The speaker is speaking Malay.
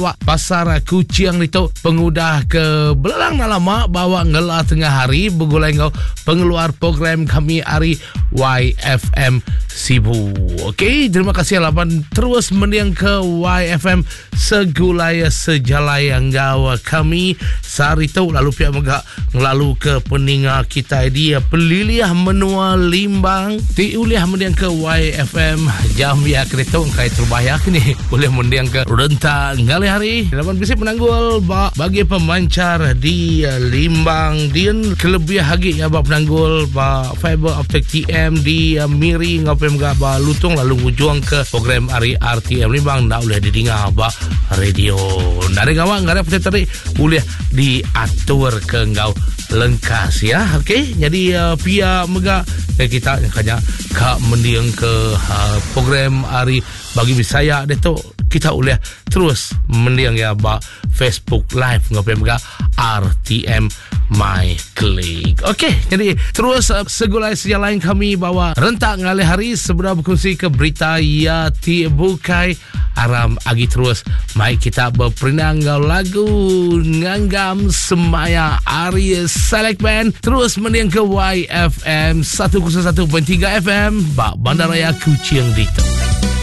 wak pasar Kuching itu pengudah ke belalang lama bawa ngelah tengah hari begulai ngau pengeluar program kami hari YFM Sibu. Okey, terima kasih lapan terus mendiang ke YFM segulai sejalai ngau kami sehari tu lalu pihak megak ngelalu ke peninga kita dia peliliah menua limbang ti uliah mendiang ke YFM jam ya kereta kai terbayak ni boleh mendiang ke renta ngali hari lapan bisa penanggul bagi pemancar di limbang din kelebihan hagi ya bak penanggul fiber optic TM di Miri ngapem ga ba lutung lalu ngujuang ke program hari RTM limbang ndak boleh didengar ba radio dari ngawang ngare tadi boleh diatur ke ngau lengkas ya. Okey, jadi pia mega kita kanya ka mendiang ke program hari bagi Bisaya deto kita boleh terus mendiang ya ba Facebook live ngapem ga RTM My Click. Okey, jadi terus segulai sejalan kami bawa rentak ngalih hari sebenar berkongsi ke berita ya ti bukai aram agi terus mai kita berperinangau lagu nganggam semaya Aries Select Band terus mendiang ke YFM 101.3 FM Bandaraya Kuching Dito.